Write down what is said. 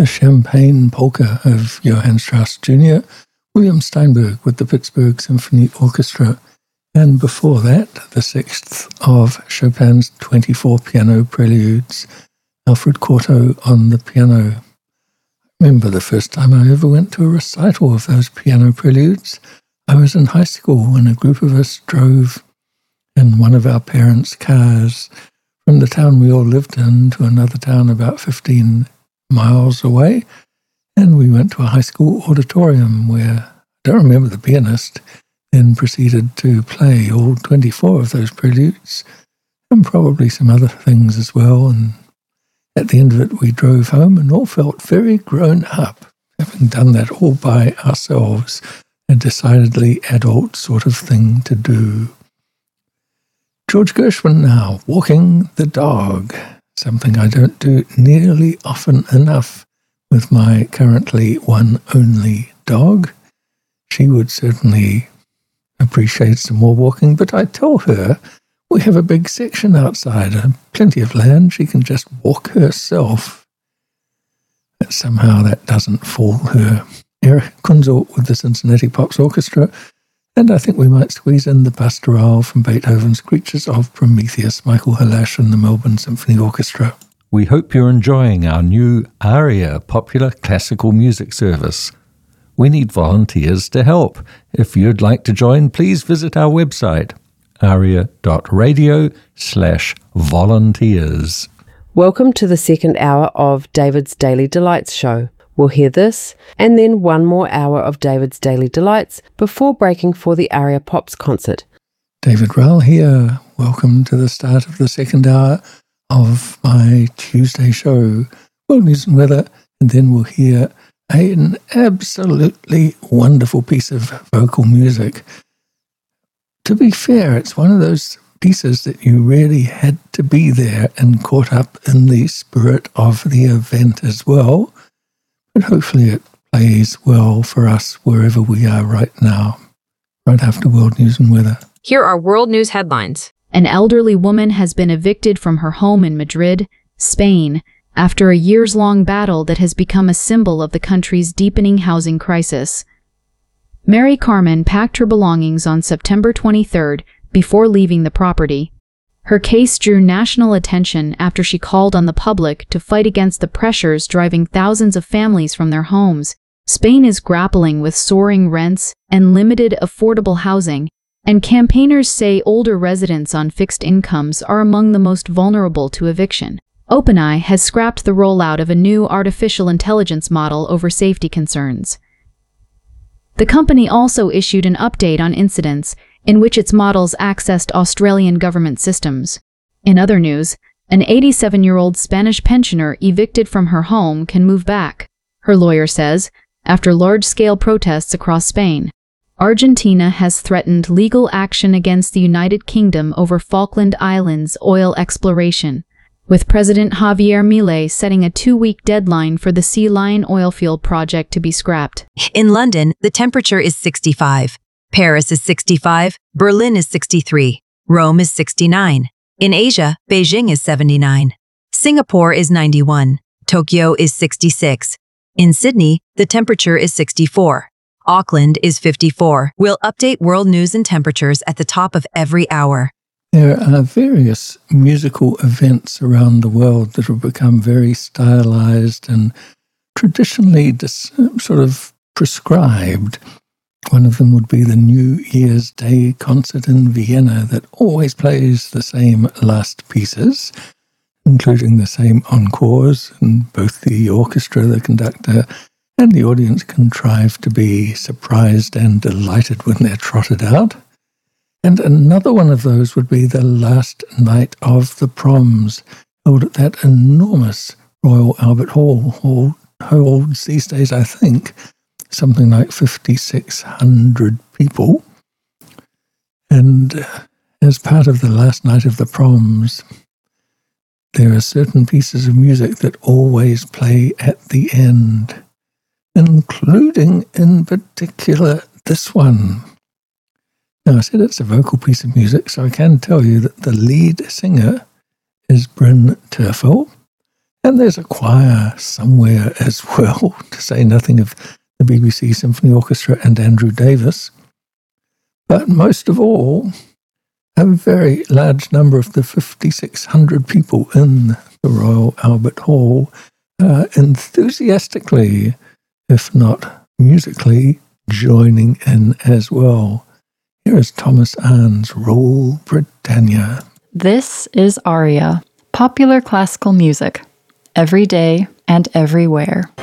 the Champagne Polka of Johann Strauss Jr., William Steinberg with the Pittsburgh Symphony Orchestra, and before that, the sixth of Chopin's 24 piano preludes, Alfred Cortot on the piano. I remember the first time I ever went to a recital of those piano preludes. I was in high school and a group of us drove in one of our parents' cars from the town we all lived in to another town about 15 miles away, and we went to a high school auditorium where, I don't remember the pianist, then proceeded to play all 24 of those preludes and probably some other things as well, and at the end of it we drove home and all felt very grown up, having done that all by ourselves, a decidedly adult sort of thing to do. George Gershwin now, Walking the Dog, something I don't do nearly often enough with my currently one only dog. She would certainly appreciate some more walking, but I tell her we have a big section outside, plenty of land, she can just walk herself. But somehow that doesn't fool her. Erich Kunzel with the Cincinnati Pops Orchestra, and I think we might squeeze in the Pastoral from Beethoven's Creatures of Prometheus, Michael Halash and the Melbourne Symphony Orchestra. We hope you're enjoying our new ARIA popular classical music service. We need volunteers to help. If you'd like to join, please visit our website, aria.radio/volunteers. Welcome to the second hour of David's Daily Delights show. We'll hear this, and then one more hour of David's Daily Delights before breaking for the ARIA Pops concert. David Rowell here. Welcome to the start of the second hour of my Tuesday show, World News and Weather, and then we'll hear an absolutely wonderful piece of vocal music. To be fair, it's one of those pieces that you really had to be there and caught up in the spirit of the event as well. But hopefully it plays well for us wherever we are right now, right after World News and Weather. Here are world news headlines. An elderly woman has been evicted from her home in Madrid, Spain, after a years-long battle that has become a symbol of the country's deepening housing crisis. Mary Carmen packed her belongings on September 23rd before leaving the property. Her case drew national attention after she called on the public to fight against the pressures driving thousands of families from their homes. Spain is grappling with soaring rents and limited affordable housing, and campaigners say older residents on fixed incomes are among the most vulnerable to eviction. OpenAI has scrapped the rollout of a new artificial intelligence model over safety concerns. The company also issued an update on incidents in which its models accessed Australian government systems. In other news, an 87-year-old Spanish pensioner evicted from her home can move back, her lawyer says, after large-scale protests across Spain. Argentina has threatened legal action against the United Kingdom over Falkland Islands oil exploration, with President Javier Milei setting a 2-week deadline for the Sea Lion oil field project to be scrapped. In London, the temperature is 65. Paris is 65, Berlin is 63, Rome is 69. In Asia, Beijing is 79. Singapore is 91, Tokyo is 66. In Sydney, the temperature is 64. Auckland is 54. We'll update world news and temperatures at the top of every hour. There are various musical events around the world that have become very stylized and traditionally sort of prescribed. One of them would be the New Year's Day concert in Vienna that always plays the same last pieces, including the same encores, and both the orchestra, the conductor, and the audience contrive to be surprised and delighted when they're trotted out. And another one of those would be the last night of the proms, held at that enormous Royal Albert Hall, holds these days, I think, something like 5,600 people. And as part of the last night of the proms, there are certain pieces of music that always play at the end, including, in particular, this one. Now, I said it's a vocal piece of music, so I can tell you that the lead singer is Bryn Terfel, And there's a choir somewhere as well, to say nothing of the BBC Symphony Orchestra and Andrew Davis. But most of all, a very large number of the 5,600 people in the Royal Albert Hall enthusiastically, if not musically, joining in as well. Here is Thomas Arne's Rule Britannia. This is Aria, popular classical music, every day and everywhere.